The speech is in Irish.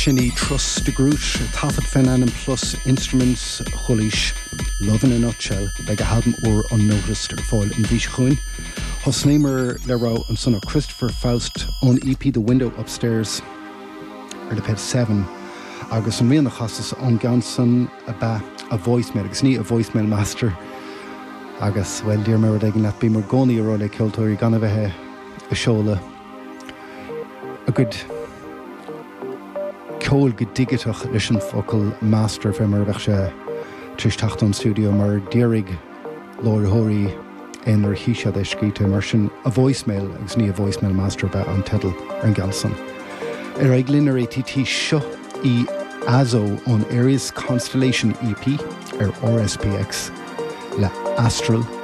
Shinny Trust de Groot, Tafet Fenan and Plus Instruments, Hulish, Love in a Nutshell, like a album or unnoticed foil in Vishuin. Hosnamer Lero and son of Christopher Faust on EP The Window Upstairs, or the Pet 7. Agus an rian chastas on Ganson a voicemail, agus ní a voicemail master. Agus, well, dear Mary Dagan, that be Morgoni or Ole Kiltori, Ganavehe, a Shola. A good Cole Gedigitach Lishan Focal Master from Mervachsha Tishtachton Studio Mer Dierig Lord Hori en Hisha de Skita Immersion a voicemail, agus ní a voicemail master ba an Teddle and Ganson. Glynner ATT Sho I Azo on Aries Constellation EP or RSPX La Astral